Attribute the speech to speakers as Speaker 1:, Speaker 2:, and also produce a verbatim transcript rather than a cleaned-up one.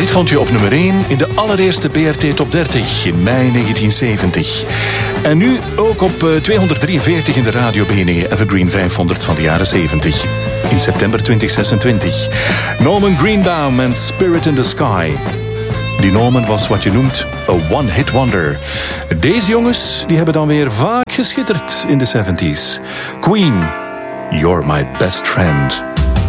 Speaker 1: Dit vond je op nummer één in de allereerste B R T Top dertig in mei negentien zeventig. En nu ook op tweehonderddrieënveertig in de Radio B N E Evergreen vijfhonderd van de jaren zeventig. In september twintig zesentwintig. Norman Greenbaum en Spirit in the Sky. Die Norman was wat je noemt a one-hit wonder. Deze jongens die hebben dan weer vaak geschitterd in de zeventies. Queen, You're My Best Friend.